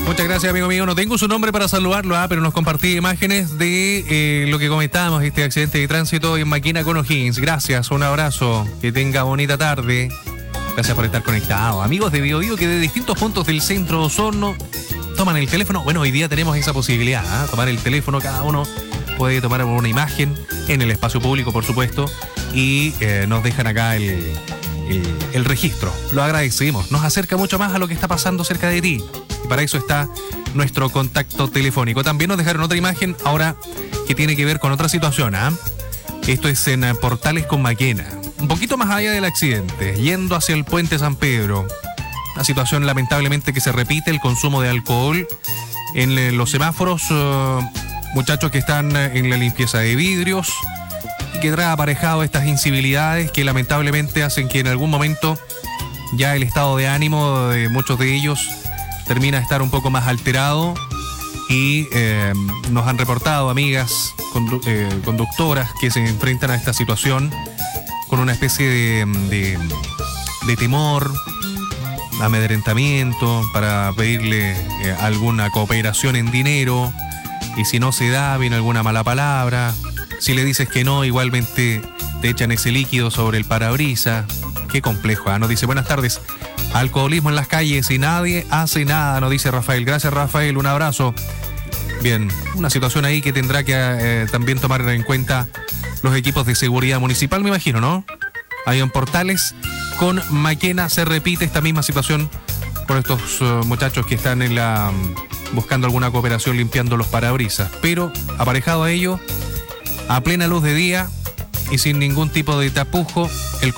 Muchas gracias, amigo mío. No tengo su nombre para saludarlo, pero nos compartí imágenes de lo que comentábamos, este accidente de tránsito en Maquena con O'Higgins. Gracias, un abrazo, que tenga bonita tarde. Gracias por estar conectado. Amigos de Biobío que de distintos puntos del centro de Osorno toman el teléfono. Bueno, hoy día tenemos esa posibilidad, tomar el teléfono, cada uno puede tomar una imagen en el espacio público, por supuesto, y nos dejan acá el registro. Lo agradecemos, nos acerca mucho más a lo que está pasando cerca de ti. Y para eso está nuestro contacto telefónico. También nos dejaron otra imagen ahora que tiene que ver con otra situación. Esto es en Portales con Maquena. Un poquito más allá del accidente, yendo hacia el puente San Pedro. Una situación lamentablemente que se repite, el consumo de alcohol en los semáforos. Muchachos que están en la limpieza de vidrios y que trae aparejado estas incivilidades que lamentablemente hacen que en algún momento ya el estado de ánimo de muchos de ellos termina de estar un poco más alterado y nos han reportado amigas conductoras que se enfrentan a esta situación con una especie de temor, amedrentamiento para pedirle alguna cooperación en dinero, y si no se da, viene alguna mala palabra. Si le dices que no, igualmente te echan ese líquido sobre el parabrisas. Qué complejo, Nos dice, buenas tardes. Alcoholismo en las calles y nadie hace nada, nos dice Rafael. Gracias, Rafael, un abrazo. Bien, una situación ahí que tendrá que también tomar en cuenta los equipos de seguridad municipal, me imagino, ¿no? Ahí en Portales con Maquena se repite esta misma situación con estos muchachos que están buscando alguna cooperación limpiando los parabrisas. Pero aparejado a ello, a plena luz de día y sin ningún tipo de tapujo, el